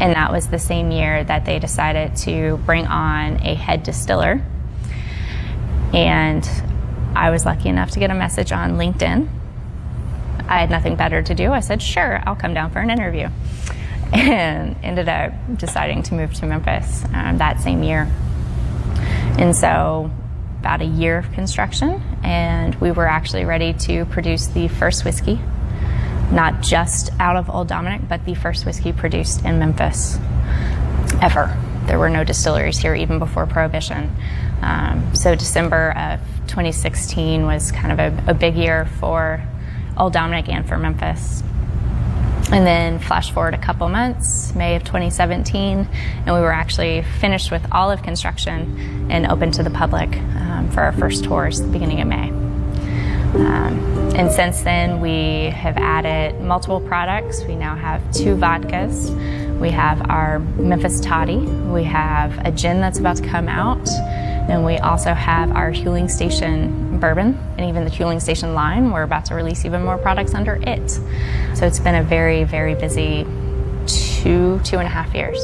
And that was the same year that they decided to bring on a head distiller. And I was lucky enough to get a message on LinkedIn. I had nothing better to do. I said, sure, I'll come down for an interview. And ended up deciding to move to Memphis that same year. And so about a year of construction, and we were actually ready to produce the first whiskey, not just out of Old Dominick, but the first whiskey produced in Memphis ever. There were no distilleries here even before Prohibition. So December of 2016 was kind of a big year for Old Dominick and for Memphis. And then flash forward a couple months, May of 2017, and we were actually finished with all of construction and open to the public for our first tours at the beginning of May. And since then, we have added multiple products. We now have 2 vodkas. We have our Memphis Toddy. We have a gin that's about to come out. And we also have our Huling Station bourbon, and even the Huling Station line. We're about to release even more products under it. So it's been a very, very busy 2.5 years.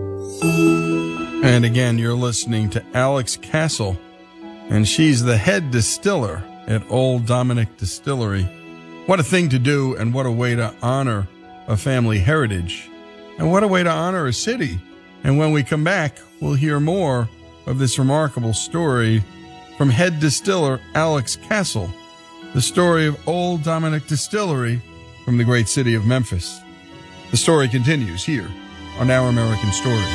And again, you're listening to Alex Castle, and she's the head distiller at Old Dominick Distillery. What a thing to do, and what a way to honor a family heritage, and what a way to honor a city. And when we come back, we'll hear more of this remarkable story from head distiller Alex Castle, the story of Old Dominick Distillery from the great city of Memphis. The story continues here on Our American Story.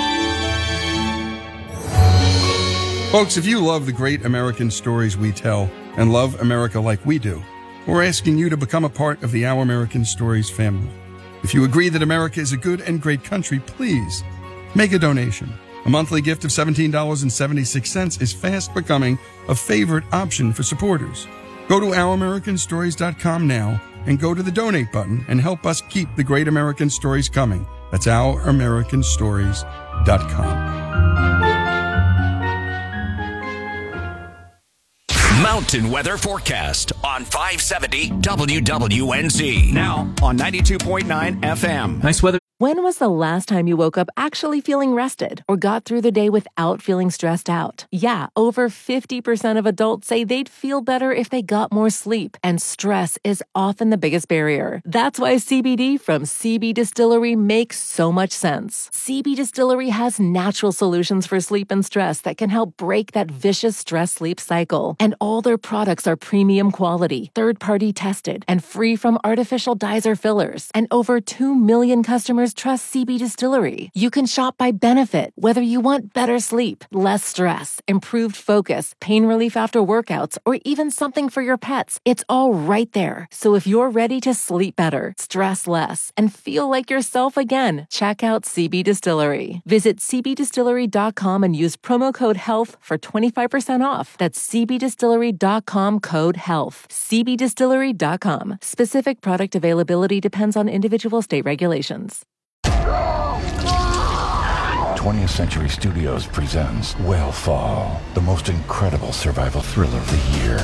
Folks, if you love the great American stories we tell and love America like we do, we're asking you to become a part of the Our American Stories family. If you agree that America is a good and great country, please make a donation. A monthly gift of $17.76 is fast becoming a favorite option for supporters. Go to OurAmericanStories.com now and go to the donate button and help us keep the great American stories coming. That's OurAmericanStories.com. Mountain weather forecast on 570 WWNZ. Now on 92.9 FM. Nice weather. When was the last time you woke up actually feeling rested or got through the day without feeling stressed out? Yeah, over 50% of adults say they'd feel better if they got more sleep, and stress is often the biggest barrier. That's why CBD from CB Distillery makes so much sense. CB Distillery has natural solutions for sleep and stress that can help break that vicious stress-sleep cycle. And all their products are premium quality, third-party tested, and free from artificial dyes or fillers. And over 2 million customers trust CB Distillery. You can shop by benefit, whether you want better sleep, less stress, improved focus, pain relief after workouts, or even something for your pets. It's all right there. So if you're ready to sleep better, stress less, and feel like yourself again, check out CB Distillery. Visit cbdistillery.com and use promo code HEALTH for 25% off. That's cbdistillery.com code HEALTH. cbdistillery.com. Specific product availability depends on individual state regulations. 20th Century Studios presents Whalefall, the most incredible survival thriller of the year.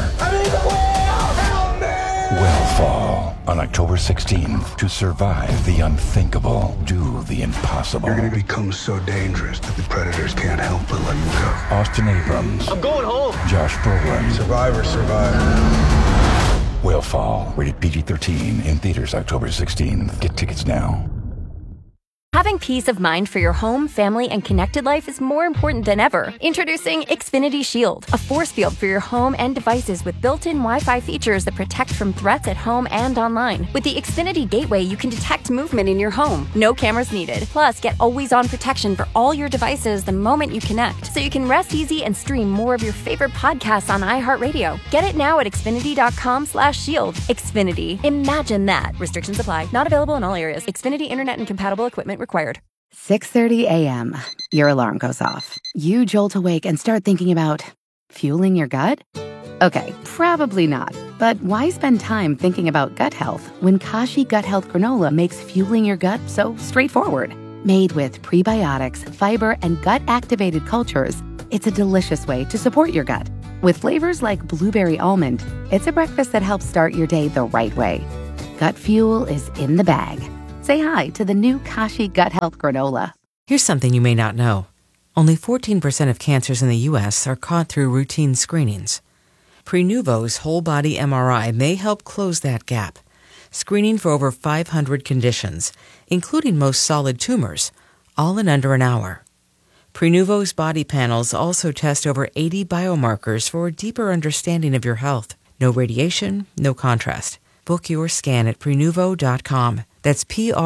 Whalefall, on October 16th. To survive the unthinkable, do the impossible. You're going to become so dangerous that the predators can't help but let you go. Austin Abrams. I'm going home. Josh Brolin. Survivor, survivor. Whalefall, rated PG-13, in theaters October 16th. Get tickets now. Having peace of mind for your home, family, and connected life is more important than ever. Introducing Xfinity Shield, a force field for your home and devices with built-in Wi-Fi features that protect from threats at home and online. With the Xfinity Gateway, you can detect movement in your home. No cameras needed. Plus, get always-on protection for all your devices the moment you connect, so you can rest easy and stream more of your favorite podcasts on iHeartRadio. Get it now at Xfinity.com/shield. Xfinity. Imagine that. Restrictions apply. Not available in all areas. Xfinity Internet and compatible equipment required. 6:30 a.m. Your alarm goes off. You jolt awake and start thinking about fueling your gut? Okay, probably not. But why spend time thinking about gut health when Kashi Gut Health Granola makes fueling your gut so straightforward? Made with prebiotics, fiber, and gut-activated cultures, it's a delicious way to support your gut. With flavors like blueberry almond, it's a breakfast that helps start your day the right way. Gut fuel is in the bag. Say hi to the new Kashi Gut Health Granola. Here's something you may not know. Only 14% of cancers in the U.S. are caught through routine screenings. Prenuvo's whole body MRI may help close that gap, screening for over 500 conditions, including most solid tumors, all in under an hour. Prenuvo's body panels also test over 80 biomarkers for a deeper understanding of your health. No radiation, no contrast. Book your scan at Prenuvo.com. That's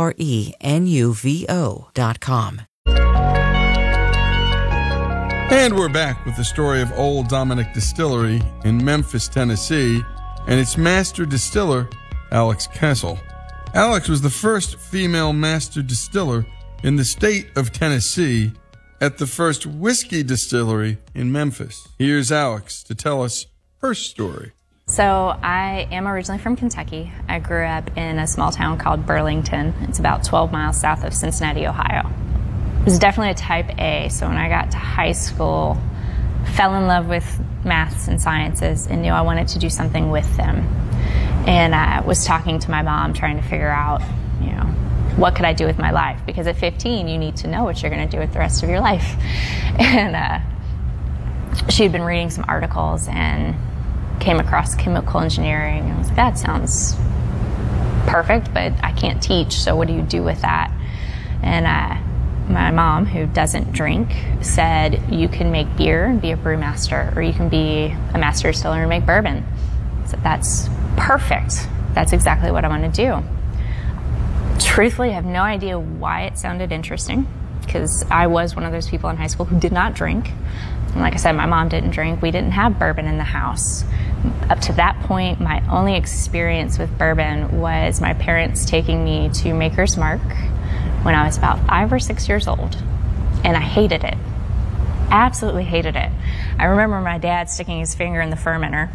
Prenuvo.com. And we're back with the story of Old Dominick Distillery in Memphis, Tennessee, and its master distiller, Alex Castle. Alex was the first female master distiller in the state of Tennessee at the first whiskey distillery in Memphis. Here's Alex to tell us her story. So I am originally from Kentucky. I grew up in a small town called Burlington. It's about 12 miles south of Cincinnati, Ohio. It was definitely a type A, so when I got to high school, fell in love with maths and sciences and knew I wanted to do something with them. And I was talking to my mom, trying to figure out, what could I do with my life? Because at 15, you need to know what you're going to do with the rest of your life. And she had been reading some articles and came across chemical engineering. I was like, that sounds perfect, but I can't teach, so what do you do with that? And my mom, who doesn't drink, said, you can make beer and be a brewmaster, or you can be a master distiller and make bourbon. I said, that's perfect. That's exactly what I want to do. Truthfully, I have no idea why it sounded interesting, because I was one of those people in high school who did not drink. And like I said, my mom didn't drink. We didn't have bourbon in the house. Up to that point, my only experience with bourbon was my parents taking me to Maker's Mark when I was about 5 or 6 years old. And I hated it. Absolutely hated it. I remember my dad sticking his finger in the fermenter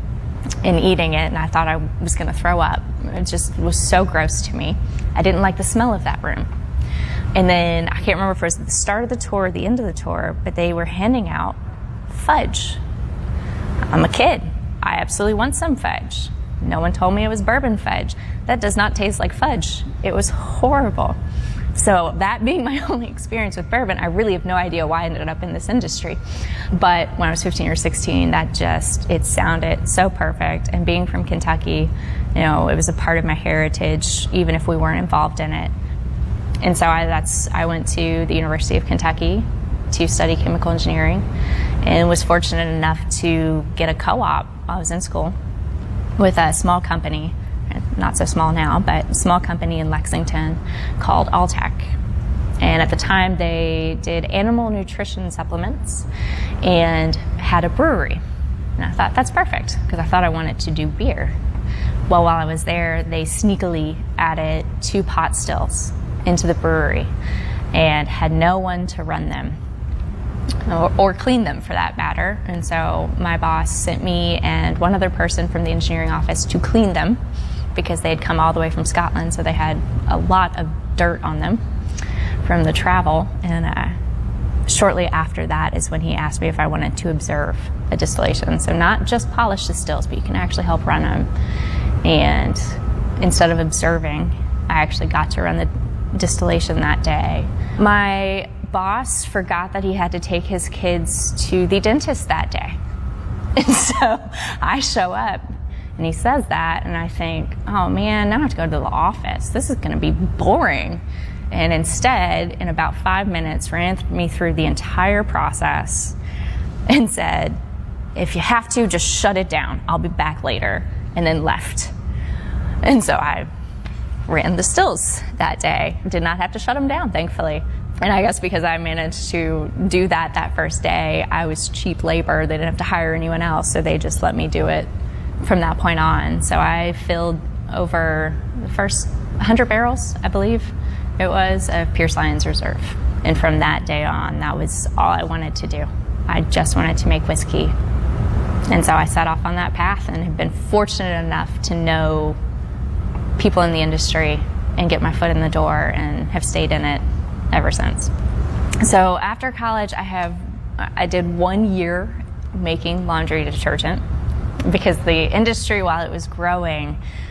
and eating it, and I thought I was going to throw up. It just was so gross to me. I didn't like the smell of that room. And then, I can't remember if it was at the start of the tour or the end of the tour, but they were handing out fudge. I'm a kid. I absolutely want some fudge. No one told me it was bourbon fudge. That does not taste like fudge. It was horrible. So that being my only experience with bourbon, I really have no idea why I ended up in this industry. But when I was 15 or 16, it sounded so perfect. And being from Kentucky, it was a part of my heritage, even if we weren't involved in it. And so I went to the University of Kentucky to study chemical engineering, and was fortunate enough to get a co-op while I was in school with a small company, not so small now, but a small company in Lexington called Alltech. And at the time, they did animal nutrition supplements and had a brewery. And I thought, that's perfect, because I thought I wanted to do beer. Well, while I was there, they sneakily added 2 pot stills into the brewery and had no one to run them or clean them, for that matter. And so my boss sent me and one other person from the engineering office to clean them, because they had come all the way from Scotland, so they had a lot of dirt on them from the travel. And shortly after that is when he asked me if I wanted to observe a distillation. So not just polish the stills, but you can actually help run them. And instead of observing, I actually got to run the distillation that day. My boss forgot that he had to take his kids to the dentist that day. And so I show up and he says that, and I think, oh man, now I have to go to the office. This is going to be boring. And instead, in about 5 minutes, ran me through the entire process and said, if you have to, just shut it down. I'll be back later. And then left. And so I ran the stills that day. Did not have to shut them down, thankfully. And I guess because I managed to do that first day, I was cheap labor. They didn't have to hire anyone else, so they just let me do it from that point on. So I filled over the first 100 barrels, I believe it was, of Pierce Lyons Reserve. And from that day on, that was all I wanted to do. I just wanted to make whiskey. And so I set off on that path and have been fortunate enough to know people in the industry and get my foot in the door, and have stayed in it ever since. So after college, I did 1 year making laundry detergent, because the industry, while it was growing,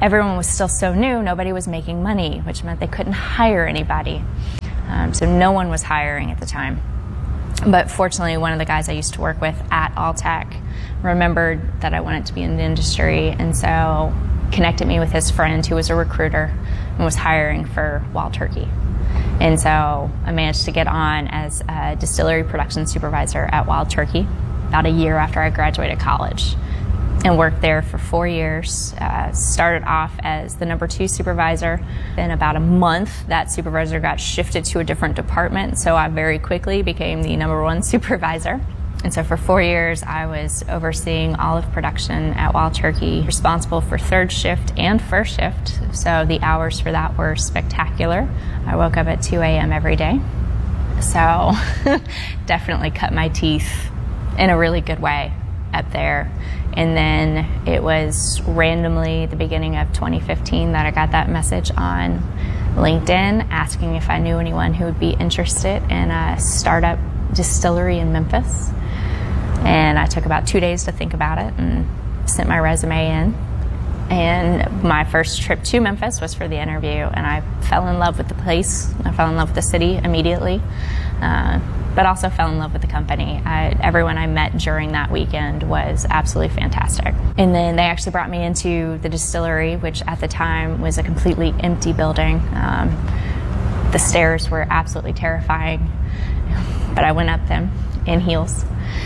everyone was still so new, nobody was making money, which meant they couldn't hire anybody. So no one was hiring at the time. But fortunately, one of the guys I used to work with at Alltech remembered that I wanted to be in the industry, and so connected me with his friend who was a recruiter and was hiring for Wild Turkey. And so I managed to get on as a distillery production supervisor at Wild Turkey about a year after I graduated college, and worked there for 4 years. Started off as the number 2 supervisor. In about a month, that supervisor got shifted to a different department, so I very quickly became the number 1 supervisor. And so for 4 years, I was overseeing all of production at Wild Turkey, responsible for third shift and first shift. So the hours for that were spectacular. I woke up at 2 a.m. every day. So definitely cut my teeth in a really good way up there. And then it was randomly the beginning of 2015 that I got that message on LinkedIn asking if I knew anyone who would be interested in a startup distillery in Memphis. And I took about 2 days to think about it and sent my resume in. And my first trip to Memphis was for the interview, and I fell in love with the place. I fell in love with the city immediately, but also fell in love with the company. Everyone I met during that weekend was absolutely fantastic. And then they actually brought me into the distillery, which at the time was a completely empty building. The stairs were absolutely terrifying, but I went up them in heels.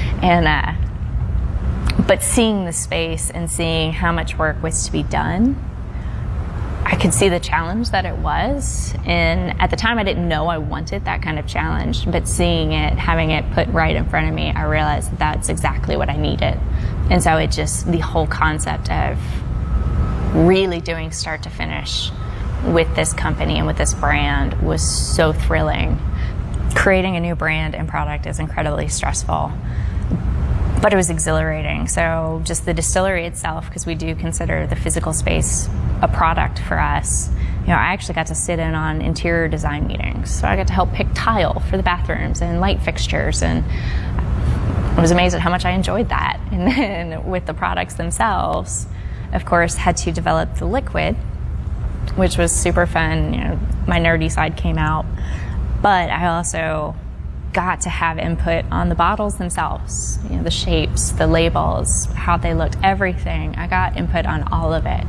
But seeing the space and seeing how much work was to be done, I could see the challenge that it was. And at the time, I didn't know I wanted that kind of challenge, but seeing it, having it put right in front of me, I realized that that's exactly what I needed. And so the whole concept of really doing start to finish with this company and with this brand was so thrilling. Creating a new brand and product is incredibly stressful, but it was exhilarating. So just the distillery itself, because we do consider the physical space a product for us, I actually got to sit in on interior design meetings. So I got to help pick tile for the bathrooms and light fixtures, and I was amazed at how much I enjoyed that. And then with the products themselves, of course, had to develop the liquid, which was super fun. My nerdy side came out. But I also got to have input on the bottles themselves, the shapes, the labels, how they looked, everything. I got input on all of it.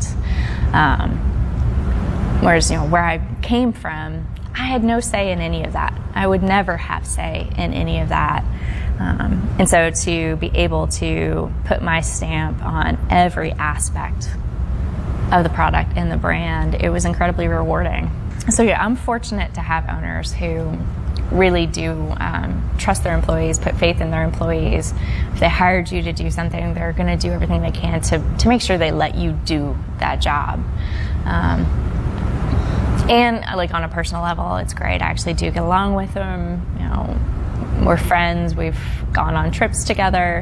Whereas, where I came from, I had no say in any of that. I would never have say in any of that. And so to be able to put my stamp on every aspect of the product and the brand, it was incredibly rewarding. So I'm fortunate to have owners who really do trust their employees, put faith in their employees. If they hired you to do something, they're going to do everything they can to make sure they let you do that job. And on a personal level, it's great. I actually do get along with them. We're friends. We've gone on trips together.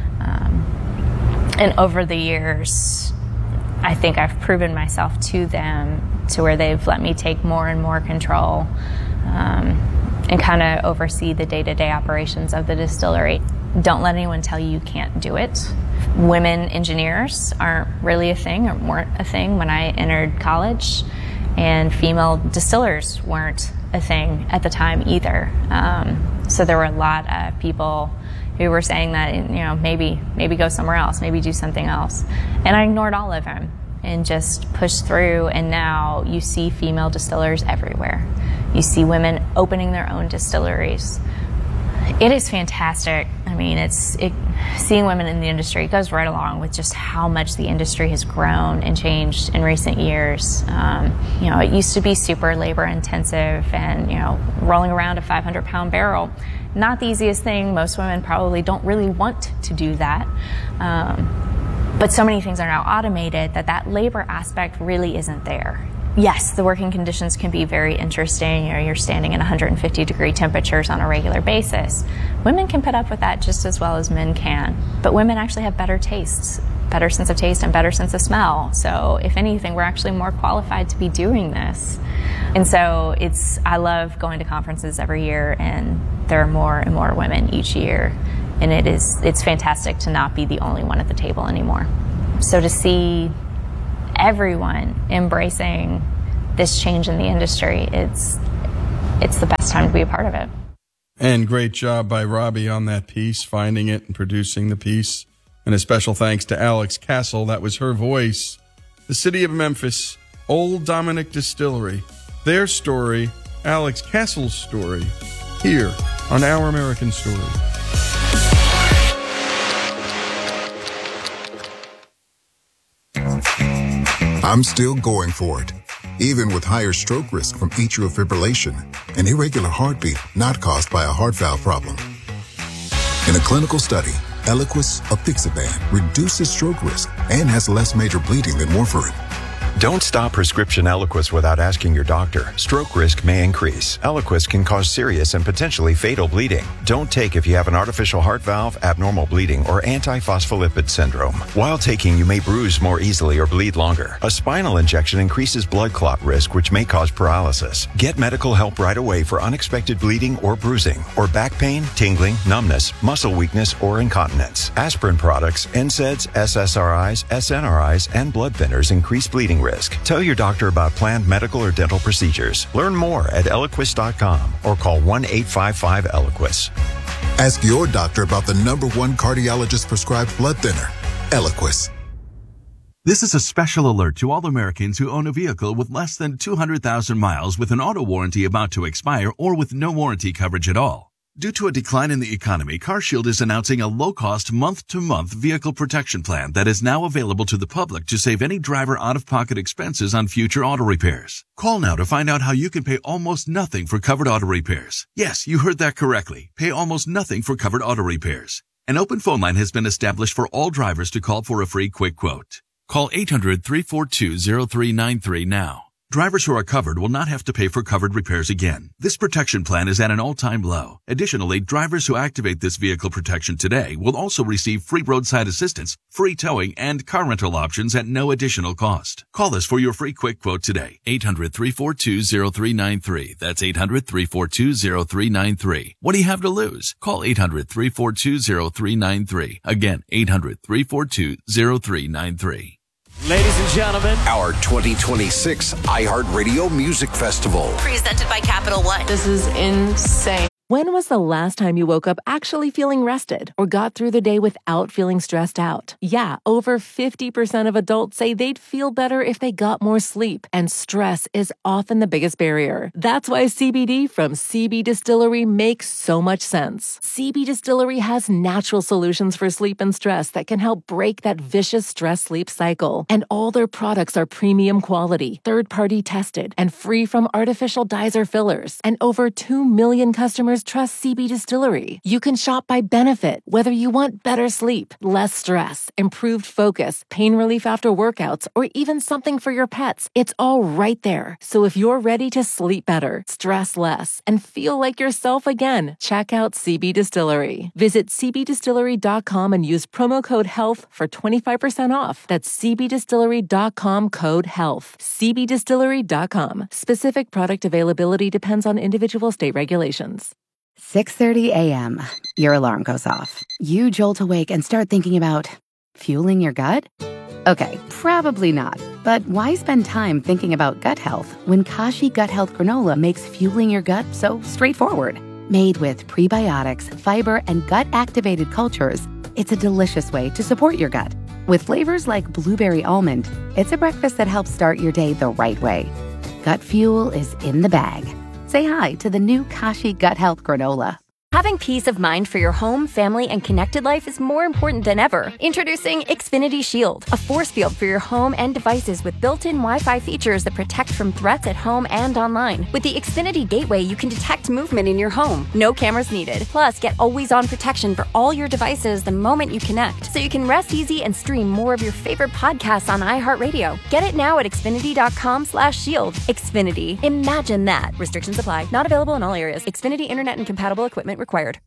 And over the years, I think I've proven myself to them to where they've let me take more and more control and kind of oversee the day-to-day operations of the distillery. Don't let anyone tell you can't do it. Women engineers aren't really a thing, or weren't a thing when I entered college, and female distillers weren't a thing at the time either. So there were a lot of people who were saying that, maybe go somewhere else, maybe do something else. And I ignored all of them and just pushed through, and now you see female distillers everywhere. You see women opening their own distilleries. It is fantastic. I mean, seeing women in the industry goes right along with just how much the industry has grown and changed in recent years. It used to be super labor intensive and, rolling around a 500-pound barrel, not the easiest thing. Most women probably don't really want to do that. But so many things are now automated that labor aspect really isn't there. Yes, the working conditions can be very interesting. You're standing in 150-degree temperatures on a regular basis. Women can put up with that just as well as men can. But women actually have better tastes, better sense of taste and better sense of smell. So if anything, we're actually more qualified to be doing this. And so I love going to conferences every year, and there are more and more women each year. And it's fantastic to not be the only one at the table anymore. So to see everyone embracing this change in the industry. It's the best time to be a part of it. And great job by Robbie on that piece, finding it and producing the piece. And a special thanks to Alex Castle. That was her voice. The city of Memphis, Old Dominick Distillery. Their story, Alex Castle's story, here on Our American Story. I'm still going for it, even with higher stroke risk from atrial fibrillation, an irregular heartbeat not caused by a heart valve problem. In a clinical study, Eliquis apixaban reduces stroke risk and has less major bleeding than warfarin. Don't stop prescription Eliquis without asking your doctor. Stroke risk may increase. Eliquis can cause serious and potentially fatal bleeding. Don't take if you have an artificial heart valve, abnormal bleeding, or antiphospholipid syndrome. While taking, you may bruise more easily or bleed longer. A spinal injection increases blood clot risk, which may cause paralysis. Get medical help right away for unexpected bleeding or bruising, or back pain, tingling, numbness, muscle weakness, or incontinence. Aspirin products, NSAIDs, SSRIs, SNRIs, and blood thinners increase bleeding risk. Tell your doctor about planned medical or dental procedures. Learn more at Eliquis.com or call 1-855-ELIQUIS. Ask your doctor about the #1 cardiologist prescribed blood thinner, Eliquis. This is a special alert to all Americans who own a vehicle with less than 200,000 miles with an auto warranty about to expire or with no warranty coverage at all. Due to a decline in the economy, CarShield is announcing a low-cost month-to-month vehicle protection plan that is now available to the public to save any driver out-of-pocket expenses on future auto repairs. Call now to find out how you can pay almost nothing for covered auto repairs. Yes, you heard that correctly. Pay almost nothing for covered auto repairs. An open phone line has been established for all drivers to call for a free quick quote. Call 800-342-0393 now. Drivers who are covered will not have to pay for covered repairs again. This protection plan is at an all-time low. Additionally, drivers who activate this vehicle protection today will also receive free roadside assistance, free towing, and car rental options at no additional cost. Call us for your free quick quote today. 800-342-0393. That's 800-342-0393. What do you have to lose? Call 800-342-0393. Again, 800-342-0393. Ladies and gentlemen, our 2026 iHeartRadio Music Festival. Presented by Capital One. This is insane. When was the last time you woke up actually feeling rested or got through the day without feeling stressed out? Yeah, over 50% of adults say they'd feel better if they got more sleep, and stress is often the biggest barrier. That's why CBD from CB Distillery makes so much sense. CB Distillery has natural solutions for sleep and stress that can help break that vicious stress-sleep cycle. And all their products are premium quality, third-party tested, and free from artificial dyes or fillers. And over 2 million customers trust CB Distillery. You can shop by benefit, whether you want better sleep, less stress, improved focus, pain relief after workouts, or even something for your pets. It's all right there. So if you're ready to sleep better, stress less, and feel like yourself again, check out CB Distillery. Visit cbdistillery.com and use promo code HEALTH for 25% off. That's cbdistillery.com code HEALTH. cbdistillery.com. Specific product availability depends on individual state regulations. 6:30 a.m. Your alarm goes off. You jolt awake and start thinking about fueling your gut? Okay, probably not. But why spend time thinking about gut health when Kashi Gut Health Granola makes fueling your gut so straightforward? Made with prebiotics, fiber, and gut-activated cultures, it's a delicious way to support your gut. With flavors like blueberry almond, it's a breakfast that helps start your day the right way. Gut fuel is in the bag. Say hi to the new Kashi Gut Health Granola. Having peace of mind for your home, family, and connected life is more important than ever. Introducing Xfinity Shield, a force field for your home and devices with built-in Wi-Fi features that protect from threats at home and online. With the Xfinity Gateway, you can detect movement in your home. No cameras needed. Plus, get always-on protection for all your devices the moment you connect, so you can rest easy and stream more of your favorite podcasts on iHeartRadio. Get it now at Xfinity.com/shield. Xfinity. Imagine that. Restrictions apply. Not available in all areas. Xfinity Internet and compatible equipment required.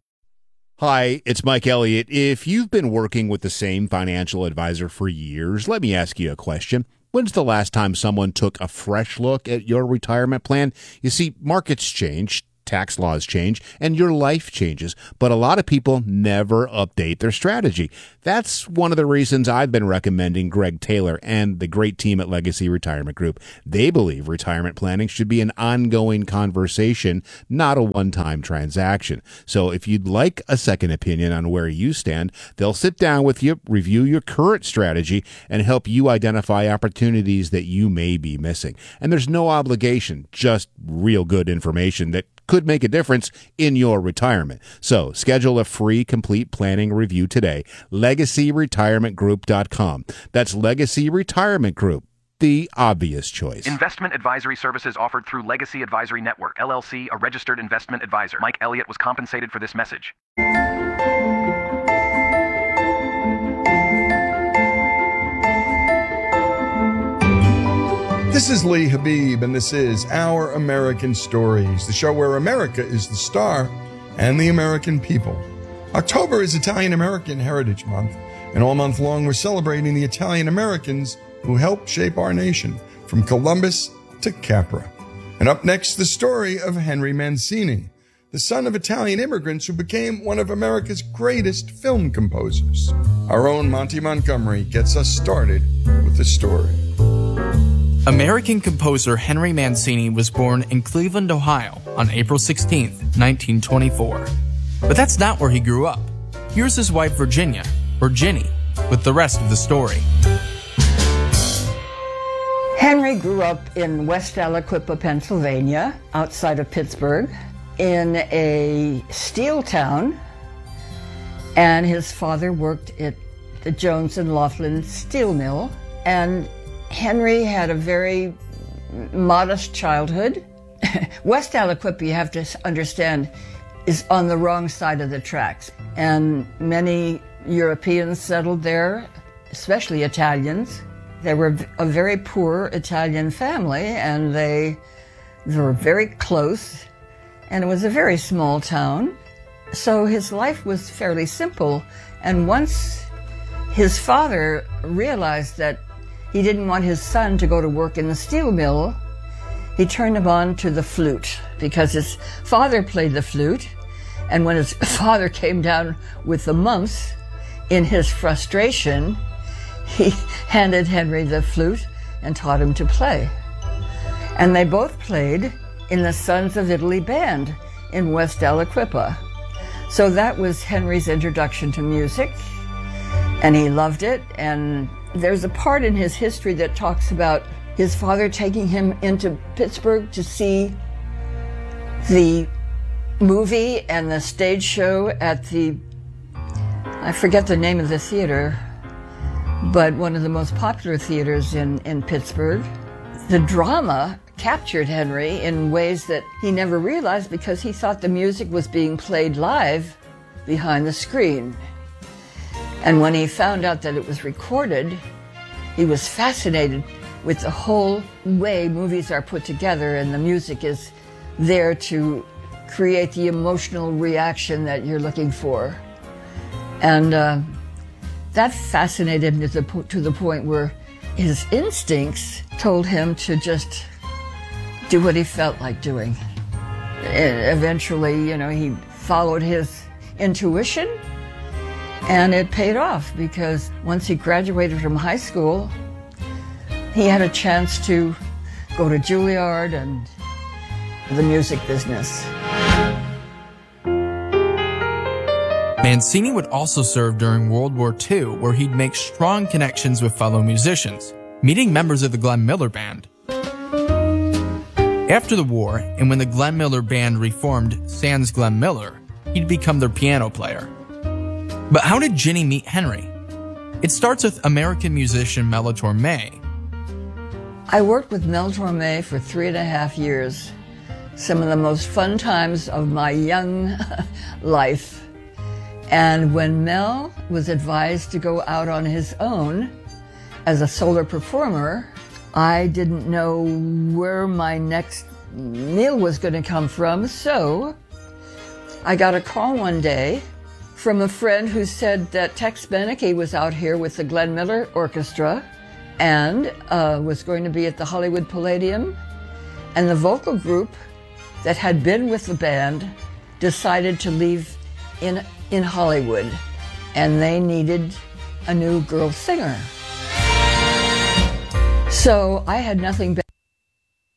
Hi, it's Mike Elliott. If you've been working with the same financial advisor for years, let me ask you a question. When's the last time someone took a fresh look at your retirement plan? You see, markets change, tax laws change, and your life changes. But a lot of people never update their strategy. That's one of the reasons I've been recommending Greg Taylor and the great team at Legacy Retirement Group. They believe retirement planning should be an ongoing conversation, not a one-time transaction. So if you'd like a second opinion on where you stand, they'll sit down with you, review your current strategy, and help you identify opportunities that you may be missing. And there's no obligation, just real good information that could make a difference in your retirement. So schedule a free complete planning review today. LegacyRetirementGroup.com. That's Legacy Retirement Group, the obvious choice. Investment advisory services offered through Legacy Advisory Network, LLC, a registered investment advisor. Mike Elliott was compensated for this message. This is Lee Habib, and this is Our American Stories, the show where America is the star and the American people. October is Italian American Heritage Month, and all month long we're celebrating the Italian Americans who helped shape our nation, from Columbus to Capra. And up next, the story of Henry Mancini, the son of Italian immigrants who became one of America's greatest film composers. Our own Monty Montgomery gets us started with the story. American composer Henry Mancini was born in Cleveland, Ohio on April 16, 1924. But that's not where he grew up. Here's his wife Virginia, or Ginny, with the rest of the story. Henry grew up in West Aliquippa, Pennsylvania, outside of Pittsburgh, in a steel town, and his father worked at the Jones and Laughlin steel mill, and Henry had a very modest childhood. West Aliquippa, you have to understand, is on the wrong side of the tracks. And many Europeans settled there, especially Italians. They were a very poor Italian family, and they were very close. And it was a very small town. So his life was fairly simple. And once his father realized that he didn't want his son to go to work in the steel mill, he turned him on to the flute, because his father played the flute, and when his father came down with the mumps, in his frustration, he handed Henry the flute and taught him to play. And they both played in the Sons of Italy band in West Aliquippa. So that was Henry's introduction to music, and he loved it. And there's a part in his history that talks about his father taking him into Pittsburgh to see the movie and the stage show at the, I forget the name of the theater, but one of the most popular theaters in Pittsburgh. The drama captured Henry in ways that he never realized, because he thought the music was being played live behind the screen. And when he found out that it was recorded, he was fascinated with the whole way movies are put together, and the music is there to create the emotional reaction that you're looking for. And that fascinated him to the point where his instincts told him to just do what he felt like doing. Eventually, he followed his intuition, and it paid off, because once he graduated from high school, he had a chance to go to Juilliard and the music business. Mancini would also serve during World War II, where he'd make strong connections with fellow musicians, meeting members of the Glenn Miller Band. After the war, and when the Glenn Miller Band reformed sans Glenn Miller, he'd become their piano player. But how did Ginny meet Henry? It starts with American musician Mel Torme. I worked with Mel Torme for 3.5 years, some of the most fun times of my young life. And when Mel was advised to go out on his own as a solo performer, I didn't know where my next meal was going to come from, so I got a call one day from a friend who said that Tex Beneke was out here with the Glenn Miller Orchestra and was going to be at the Hollywood Palladium, and the vocal group that had been with the band decided to leave in Hollywood, and they needed a new girl singer. So I had nothing better